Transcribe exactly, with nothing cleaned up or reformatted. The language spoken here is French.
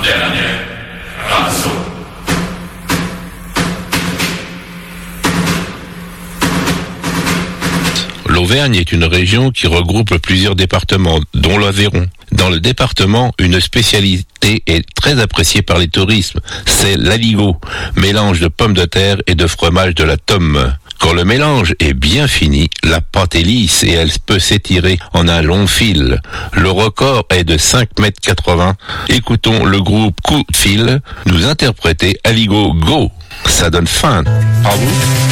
genere, razzo. L'Auvergne est une région qui regroupe plusieurs départements, dont l'Aveyron. Dans le département, une spécialité est très appréciée par les touristes, c'est l'aligot, mélange de pommes de terre et de fromage de la Tome. Quand le mélange est bien fini, la pâte est lisse et elle peut s'étirer en un long fil. Le record est de cinq mètres quatre-vingts. Écoutons le groupe Coup de fil nous interpréter Aligot Go. Ça donne faim. À vous.